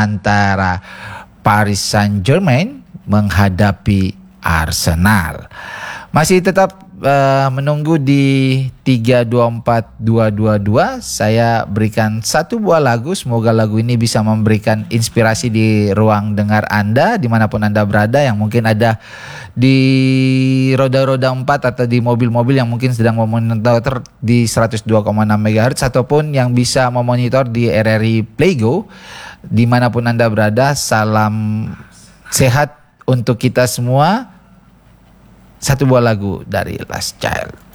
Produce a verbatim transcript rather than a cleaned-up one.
antara Paris Saint-Germain menghadapi Arsenal. Masih tetap uh, menunggu di tiga dua empat dua dua dua. Saya berikan satu buah lagu. Semoga lagu ini bisa memberikan inspirasi di ruang dengar Anda dimanapun Anda berada, yang mungkin ada di roda-roda empat atau di mobil-mobil yang mungkin sedang memonitor di seratus dua koma enam megahertz, ataupun yang bisa memonitor di R R I Playgo. Dimanapun Anda berada, salam sehat untuk kita semua. Satu buah lagu dari Last Child.